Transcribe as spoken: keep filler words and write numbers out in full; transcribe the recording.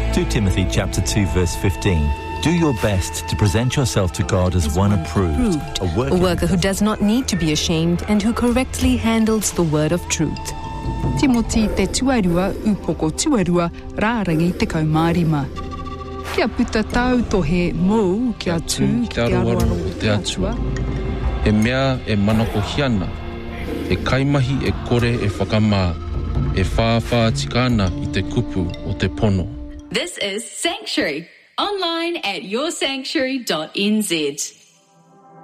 Second Timothy chapter two verse fifteen. Do your best to present yourself to God as one approved, a worker, a worker who does not need to be ashamed and who correctly handles the word of truth. Timoti te tuarua upoko tuarua rārangi te kaumārima. Kia puta tau tohe mou kia tū kia aroaro o te atua. E mea e manako hiana, e kaimahi e kore e whakamā, e whāwha tikana I te kupu o te pono. This is Sanctuary, online at your sanctuary dot n z.